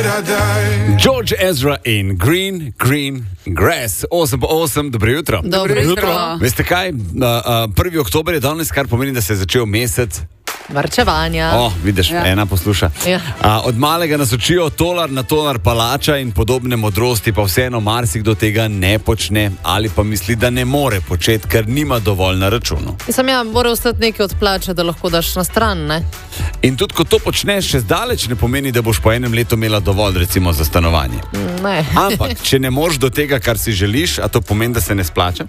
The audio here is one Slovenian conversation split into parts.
George Ezra in Green Grass. 8:08, dobro jutro. Dobro jutro. Veste kaj? 1. oktober je danes, kar pomeni, da se je začel mesec varčevanja. Vidiš, ena posluša. Od malega nas učijo tolar na tolar palača in podobne modrosti, pa vseeno marsikdo tega ne počne ali pa misli, da ne more početi, ker nima dovolj na računu. Mora ostati nekaj od plače, da lahko daš na stran, ne? In tudi, ko to počneš, še zdaleč ne pomeni, da boš po enem letu imela dovolj, recimo, za stanovanje. Ne. Ampak, če ne moreš do tega, kar si želiš, a to pomeni, da se ne splača?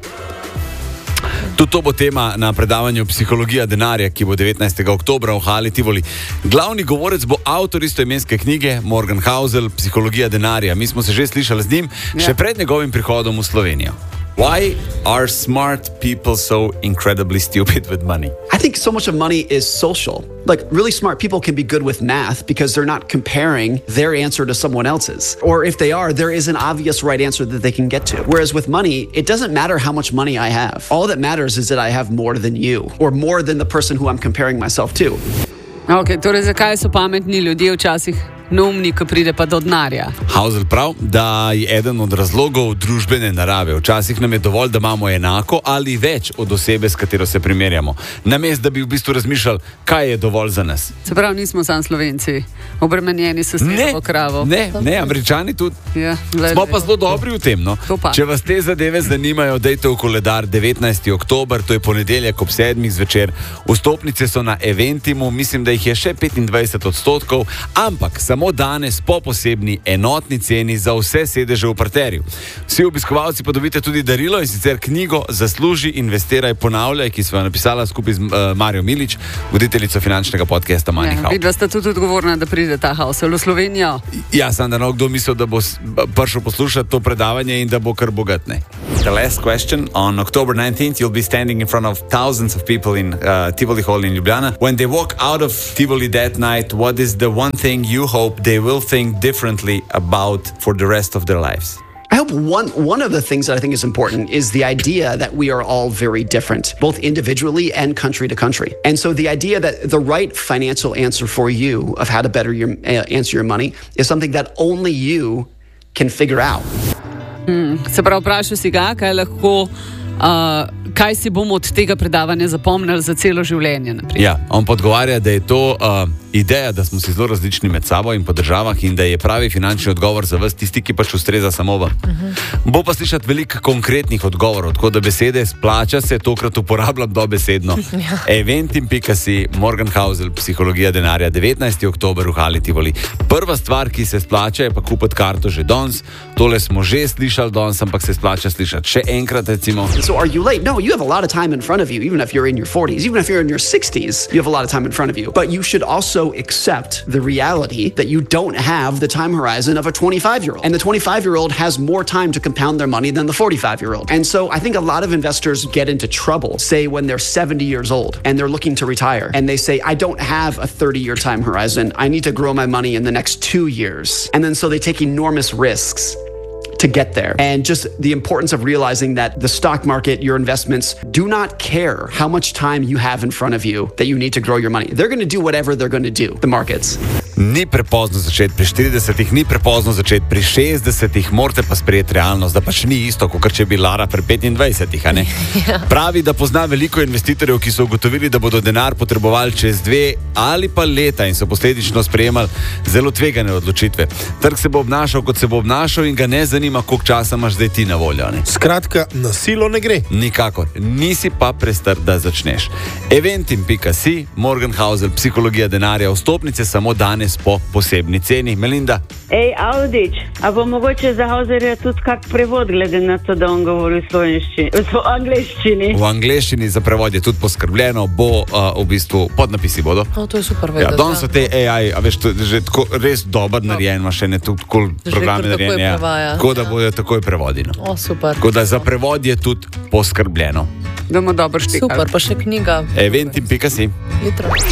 Tudi to bo tema na predavanju Psihologija denarja, ki bo 19. oktobra v Hali Tivoli. Glavni govorec bo avtor istoimenske knjige Morgan Housel, Psihologija denarja. Mi smo se že slišali z njim, še pred njegovim prihodom v Slovenijo. Why are smart people so incredibly stupid with money? I think so much of money is social. Like, really smart people can be good with math because they're not comparing their answer to someone else's. Or if they are, there is an obvious right answer that they can get to. Whereas with money, it doesn't matter how much money I have. All that matters is that I have more than you, or more than the person who I'm comparing myself to. Ok, torej zakaj so pametni ljudje včasih neumni, ko pride pa do denarja? Housel prav, da je eden od razlogov družbene narave. Včasih nam je dovolj, da imamo enako ali več od osebe, s katero se primerjamo. Namesto, da bi v bistvu razmišljali, kaj je dovolj za nas. Se pravi, nismo samo Slovenci, obremenjeni s slepo kravo. Ne, Američani tudi. Ja, smo pa zelo dobri v tem, no. Če vas te zadeve zanimajo, dajte v koledar 19. oktober, to je ponedeljek ob 7. zvečer. Vstopnice so na Eventimu, mislim, da jih je še 25%, ampak samo danes po posebni enotni ceni za vse sedeže v parterju. Vsi obiskovalci pa dobite tudi darilo, in sicer knjigo Zasluži, investiraj, ponavljaj, ki sva napisala skupaj z Marijo Milič, voditeljico finančnega podcasta Money How. Vidva sta tudi odgovorna, da pride ta Housel v Slovenijo. Ja, sem da kdo mislil, da bo prišel poslušati to predavanje in da bo kar bogat, ne. The last question. On October 19th, you'll be standing in front of thousands of people in Tivoli Hall in Ljubljana. When they walk out of Tivoli that night, what is the one thing you hope they will think differently about for the rest of their lives? I hope one of the things that I think is important is the idea that we are all very different, both individually and country to country. And so the idea that the right financial answer for you of how to better answer your money is something that only you can figure out. Se pravi, vprašal si ga, kaj si bomo od tega predavanja zapomnili za celo življenje. Ja, on podgovarja, da je to ideja, da smo si zelo različni med sabo in po državah in da je pravi finančni odgovor za vas tisti, ki pač ustreza samo vam. Bo pa slišati veliko konkretnih odgovorov, tako da besede splača se tokrat uporabljam dobesedno. Eventim.si, Morgan Housel, Psihologija denarja, 19. oktober v Hali Tivoli. Prva stvar, ki se splača, je pa kupiti karto že danes. Tole smo že slišali danes, ampak se splača slišati še enkrat, recimo. So are you late? No, you have a lot of time in front of you, even if you're in your 40s, even if you're in your 60s, you have a lot of time in front of you. But you should also accept the reality that you don't have the time horizon of a 25-year-old. And the 25-year-old has more time to compound their money than the 45-year-old. And so I think a lot of investors get into trouble, say when they're 70 years old and they're looking to retire. And they say, I don't have a 30-year time horizon. I need to grow my money in the next 2 years. And then so they take enormous risks to get there. And just the importance of realizing that the stock market, your investments, do not care how much time you have in front of you that you need to grow your money. They're going to do whatever they're going to do, the markets. Ni prepozno začeti pri 40-ih, ni prepozno začeti pri 60-ih, morate pa sprejeti realnost, da pač ni isto, kot če bi Lara pri 25-ih, a ne? Pravi, da pozna veliko investitorjev, ki so ugotovili, da bodo denar potrebovali čez 2 ali pa leta in so posledično sprejemali zelo tvegane odločitve. Trg se bo obnašal, kot se bo obnašal in ga ne zanima, koliko časa imaš zdaj ti na voljo, ne? Skratka, na silo ne gre. Nikakor. Nisi pa prestar, da začneš. Eventim.si, Morgan Housel, Psihologija denarja, vstopnice samo danes po posebni ceni. Melinda? Audič, a bo mogoče za Hauserja tudi kak prevod, glede na to, da on govori v angleščini? V angleščini za prevod je tudi poskrbljeno, bo v bistvu podnapisi bodo. To je super vedeti. Ja, danes so te AI, a veš, to je že tako res dober narejen, ima še ne tudi programe narejene. Tako da bodo takoj prevodi. Super. Tako da za prevod je tudi poskrbljeno. Da bomo dobro štekali. Super, pa še knjiga. Eventim.si. Jutro.